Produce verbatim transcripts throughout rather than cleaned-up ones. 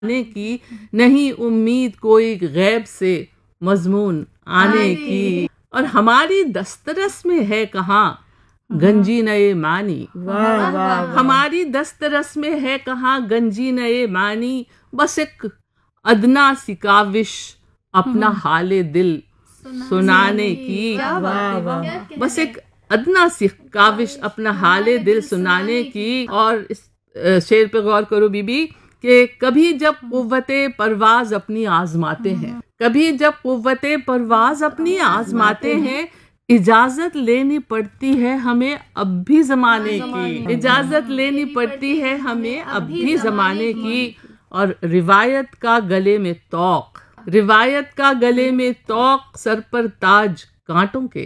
आने की, नहीं उम्मीद कोई गैब से मजमून आने की। और हमारी दस्तरस में है कहाँ गंजी नए मानी, वाह वाह। हमारी दस्तरस में है कहाँ गंजी नए मानी, बस एक अदना सी काविश अपना हाले दिल सुनाने की। वाह वाह। बस एक अदना सी काविश अपना हाले दिल सुनाने की। और इस शेर पे गौर करो बीबी कि कभी जब कुव्वते परवाज अपनी आजमाते हैं, कभी जब कुव्वते परवाज अपनी आजमाते हैं, इजाजत लेनी पड़ती है हमें अब भी जमाने की, इजाजत लेनी पड़ती है हमें अब भी जमाने की। और रिवायत का गले में तौक, रिवायत का गले में तौक, सर पर ताज कांटों के,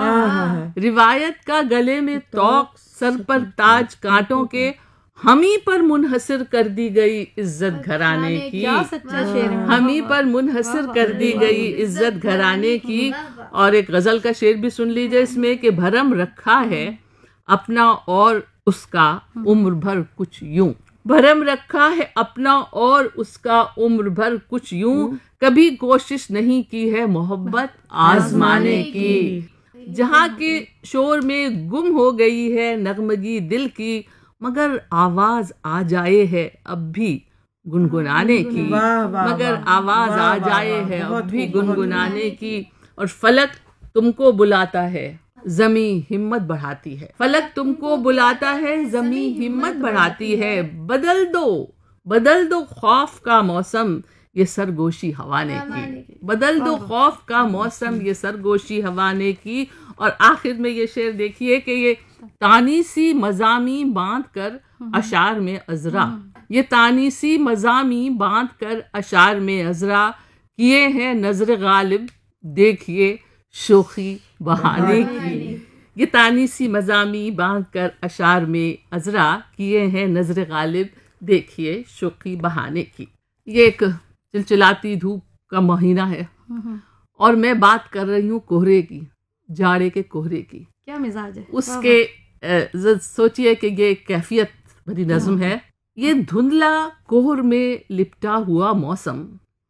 रिवायत का गले में तौक, सर पर ताज कांटों के, हम ही पर मुनहसर कर दी गई इज्जत घराने की, क्या सच्चा शेर है। हम ही पर मुनहसर कर दी गई इज्जत घराने की। और एक गजल का शेर भी सुन लीजिए इसमें कि भरम रखा है अपना और उसका उम्र भर कुछ यूं, भरम रखा है अपना और उसका उम्र भर कुछ यूं, कभी कोशिश नहीं की है मोहब्बत आजमाने की। जहाँ के शोर में गुम हो गई है नगमगी दिल की, मगर आवाज आ जाए है अब भी गुनगुनाने की, मगर आवाज आ जाए है अब भी गुनगुनाने की। और फलक तुमको बुलाता है जमी हिम्मत बढ़ाती है, फलक तुमको बुलाता है जमी हिम्मत बढ़ाती है, बदल दो बदल दो खौफ का मौसम ये सरगोशी हवाने की, बदल दो खौफ का मौसम ये सरगोशी हवाने की। और आखिर में ये शेर देखिए कि ये तानीसी मजामी बांध कर अशार में अजरा, ये तानीसी मजामी बांध कर अशार में अजरा, किए हैं नजर गालिब देखिए शोखी बहाने की। ये तानीसी मजामी बांध कर अशार में अजरा, किए हैं नजर गालिब देखिए शोखी बहाने की। ये एक चिलचिलाती धूप का महीना है और मैं बात कर रही हूँ कोहरे की, जाड़े के कोहरे की। क्या मिजाज है उसके। सोचिए कि ये कैफियत भरी नज्म है। ये धुंधला कोहर में लिपटा हुआ मौसम,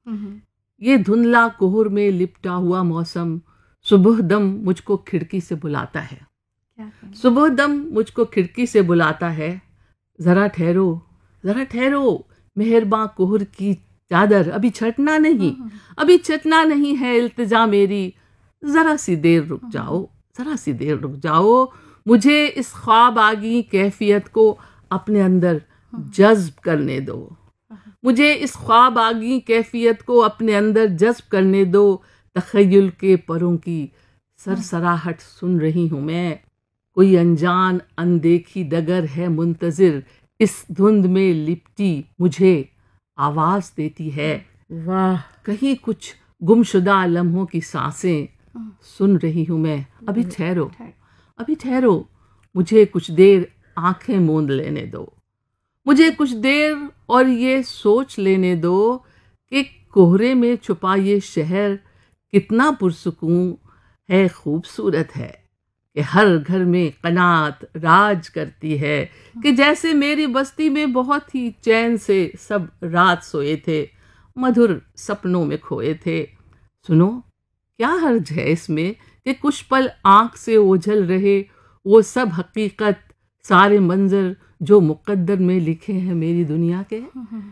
ये धुंधला कोहर में लिपटा हुआ मौसम, सुबह दम मुझको खिड़की से बुलाता है, सुबह दम मुझको खिड़की से बुलाता है, जरा ठहरो जरा ठहरो मेहरबां कोहर की चादर, अभी छटना नहीं, अभी छटना नहीं है इल्तिजा मेरी, जरा सी देर रुक जाओ, जरा सी देर रुक जाओ, मुझे इस ख्वाब आगी कैफियत को अपने अंदर जज्ब करने दो, मुझे इस ख्वाब आगी कैफियत को अपने अंदर जज्ब करने दो, तखय्युल के परों की सरसराहट सुन रही हूँ मैं, कोई अनजान अनदेखी डगर है मुंतजिर, इस धुंध में लिपटी मुझे आवाज देती है, वाह। कहीं कुछ गुमशुदा लम्हों की सांसें सुन रही हूँ मैं, अभी ठहरो अभी ठहरो, मुझे कुछ देर आंखें मूंद लेने दो, मुझे कुछ देर और ये सोच लेने दो कि कोहरे में छुपा ये शहर कितना पुरसुकून है, खूबसूरत है कि हर घर में कनात राज करती है, कि जैसे मेरी बस्ती में बहुत ही चैन से सब रात सोए थे, मधुर सपनों में खोए थे। सुनो क्या हर्ज है इसमें कि कुछ पल आंख से ओझल रहे वो सब हकीकत सारे मंजर जो मुकद्दर में लिखे हैं मेरी दुनिया के।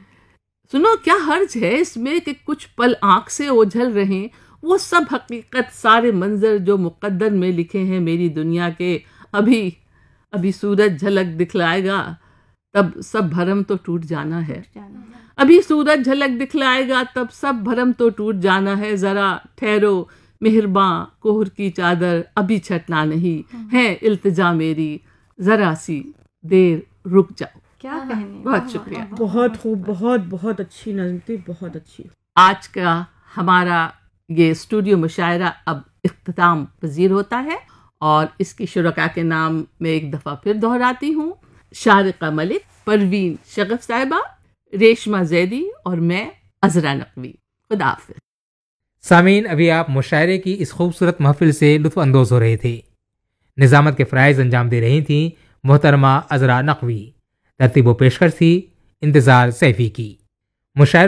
सुनो क्या हर्ज है इसमें कि कुछ पल आंख से ओझल रहे वो सब हकीकत सारे मंजर जो मुकद्दर में लिखे हैं मेरी दुनिया के। अभी अभी सूरज झलक दिखलाएगा तब सब भरम तो टूट जाना है, अभी सूरज झलक दिखलाएगा तब सब भरम तो टूट जाना है, जरा ठहरो मेहरबां कोहर की चादर अभी छटना नहीं है इल्तिजा मेरी, जरा सी देर रुक जाओ। क्या कहने। बहुत शुक्रिया। बहुत खूब, बहुत बहुत अच्छी नज़्म थी, बहुत अच्छी। आज का हमारा ये स्टूडियो मुशायरा अब इख्तिताम पजीर होता है और इसकी शुरका के नाम में एक दफ़ा फिर दोहराती हूँ, शारिका मलिक, परवीन शगफ साहिबा, रेशमा जैदी और मैं अजरा नकवी। खुदा हाफिज़। सामीन, अभी आप मुशायरे की इस खूबसूरत महफिल से लुत्फ़ अंदोज़ हो रहे थे। निज़ामत के फ़राइज़ अंजाम दे रही थी मोहतरमा अजरा नकवी। तरतीब व पेशकश थी इंतज़ार सैफ़ी की। मुशायरों